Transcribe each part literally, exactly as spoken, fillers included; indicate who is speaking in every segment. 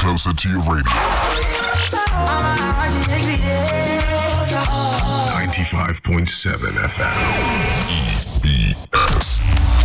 Speaker 1: closer to your radio. ninety-five point seven F M. E B S.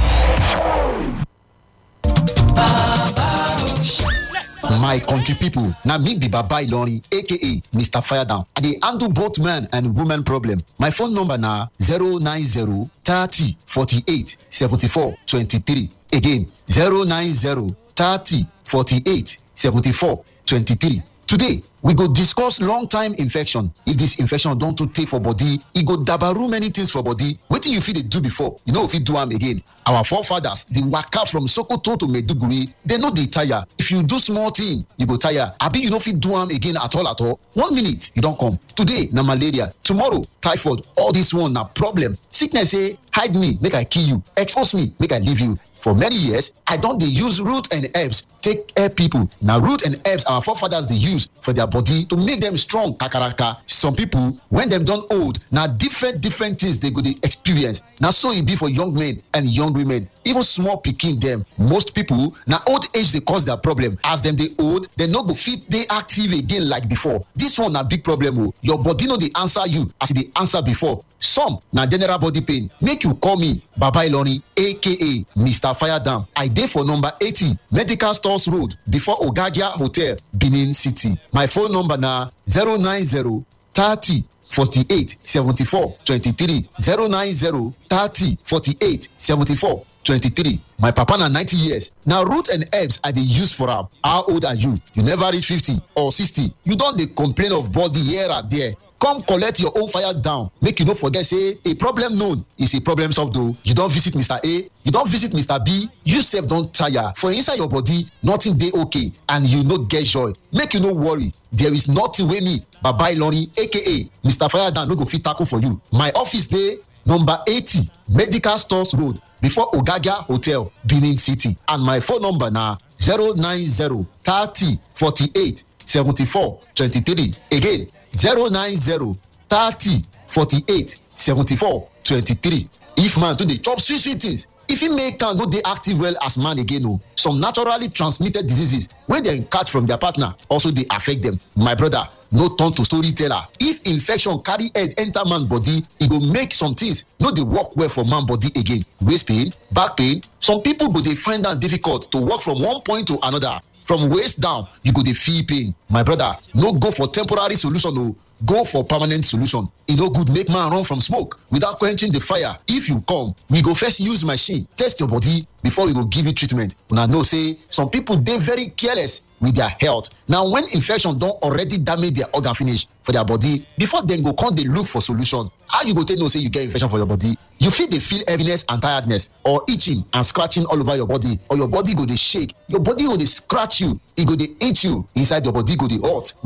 Speaker 2: My country people, na me be Baba Ilorin, aka Mister Firedown. I dey handle both man and woman problem. My phone number na zero nine zero thirty forty-eight seventy-four twenty-three. Again, zero nine zero thirty forty-eight seventy-four twenty-three. Today, we go discuss long time infection. If this infection don too tey for body, e go dabaru many things for body. Wetin you fit dey do before, you no fit do am again. Our forefathers dey waka from Sokoto to Maiduguri, they no dey tire. If you do small thing, you go tire. Abi you no fit do am again at all at all. One minute, you don come. Today na malaria, tomorrow typhoid. All this one na problem. Sickness say, hide me, make I kill you. Expose me, make I leave you. For many years, I don dey use root and herbs take help people. Na root and herbs our forefathers dey use for their body to make them strong kakaraka. Some people, when dem don old, na different different things they go dey experience. Na so e be for young men and young women, even small pikin dem. Most people, na old age dey cause their problem. As dem dey old, dem no go fit dey active again like before. This one na big problem o. Your body no dey answer you as e dey answer before. Some na general body pain. Make you call me Baba Ilorin, aka Mister Firedown. I dey for number eighty Medical Stores Road before Ogagia Hotel, Benin City. My phone number na zero nine zero thirty forty-eight seventy-four twenty-three. zero nine zero thirty forty-eight seventy-four twenty-three. My papa na ninety years. Na root and herbs I dey use for am. How old are you? You never reach fifty or sixty. You don dey complain of body here and there. Come collect your own fire down. Make you no forget say a problem known is a problem solved o. You don visit Mister A, you don visit Mister B, you sef don tire. For inside your body, nothing dey okay and you no get joy. Make you no worry. There is nothing wey me, Baba Ilorin, aka Mister Firedown, no go fit tackle for you. My office dey number eighty Medical Stores Road before Ogagia Hotel, Benin City. And my phone number na zero nine zero thirty forty-eight seventy-four twenty-three. Again, zero nine zero thirty forty-eight seventy-four twenty-three. If man too dey chop sweet sweet things, if e make am no dey active well as man again o. Some naturally transmitted diseases wey dem catch from their partner also dey affect them. My brother, no turn to storyteller. If infection carry head enter man body, e go make some things no dey work well for man body again. Waist pain, back pain. Some people go dey find am difficult to walk from one point to another. From waist down, you go dey feel pain. My brother, no go for temporary solution o. Go for permanent solution. E no good make man run from smoke without quenching the fire. If you come, we go first use machine test your body before we go give you treatment. Una know say some people dey very careless with their health. Now when infection don already damage their organ finish for their body, before dem go come dey look for solution. How you go take know say you get infection for your body? You fit dey feel heaviness and tiredness or itching and scratching all over your body, or your body go dey shake, your body go dey scratch you, e go dey itch you, inside your body go dey hot.